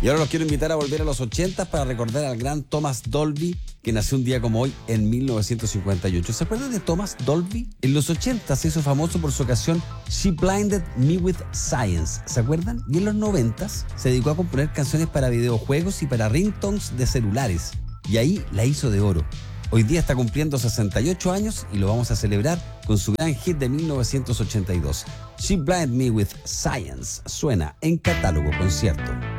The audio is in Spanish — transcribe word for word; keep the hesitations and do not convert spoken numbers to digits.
Y ahora los quiero invitar a volver a los ochenta para recordar al gran Thomas Dolby, que nació un día como hoy en mil novecientos cincuenta y ocho. ¿Se acuerdan de Thomas Dolby? En los ochenta se hizo famoso por su canción She Blinded Me With Science. ¿Se acuerdan? Y en los noventa se dedicó a componer canciones para videojuegos y para ringtones de celulares. Y ahí la hizo de oro. Hoy día está cumpliendo sesenta y ocho años y lo vamos a celebrar con su gran hit de mil novecientos ochenta y dos. She Blinded Me With Science suena en Catálogo Concierto.